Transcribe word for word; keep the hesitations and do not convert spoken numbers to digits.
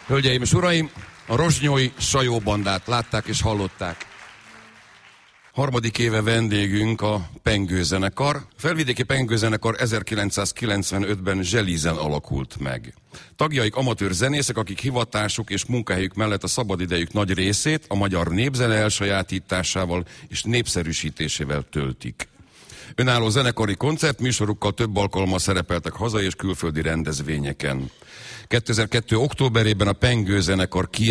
Hölgyeim és uraim, a rozsnyói Sajó bandát látták és hallották. Harmadik éve vendégünk a Pengő zenekar. A felvidéki Pengő zenekar ezerkilencszázkilencvenötben Zselízen alakult meg. Tagjaik amatőr zenészek, akik hivatásuk és munkahelyük mellett a szabadidejük nagy részét a magyar népzene elsajátításával és népszerűsítésével töltik. Önálló zenekari koncertműsorukkal több alkalommal szerepeltek hazai és külföldi rendezvényeken. kétezer-kettő októberében a Pengő zenekar